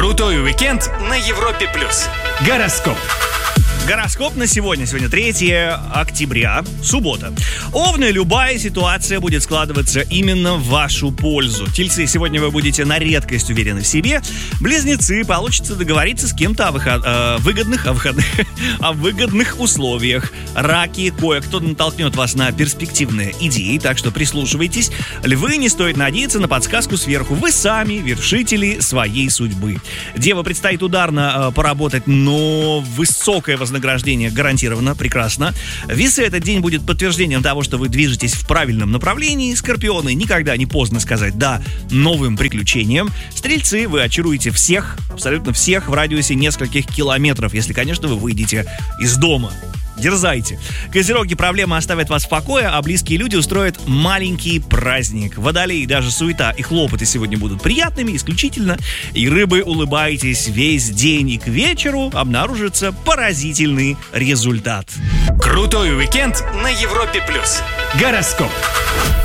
Крутой уикенд на Европе+. Гороскоп. Гороскоп на сегодня. Сегодня 3 октября, суббота. Овны, любая ситуация будет складываться именно в вашу пользу. Тельцы, сегодня вы будете на редкость уверены в себе. Близнецы, получится договориться с кем-то о выгодных условиях. Раки, кое-кто натолкнет вас на перспективные идеи, так что прислушивайтесь. Львы, не стоит надеяться на подсказку сверху. Вы сами вершители своей судьбы. Девы, предстоит ударно поработать, но высокое вознаграждение гарантировано, прекрасно. Весы, этот день будет подтверждением того, что вы движетесь в правильном направлении. Скорпионы, никогда не поздно сказать «да» новым приключениям. Стрельцы, вы очаруете всех, абсолютно всех в радиусе нескольких километров, если, конечно, вы выйдете из дома. Дерзайте. Козероги, проблемы оставят вас в покое, а близкие люди устроят маленький праздник. Водолеи, даже суета и хлопоты сегодня будут приятными, исключительно. И рыбы, улыбайтесь весь день, и к вечеру обнаружится поразительный результат. Крутой уикенд на Европе+. Гороскоп.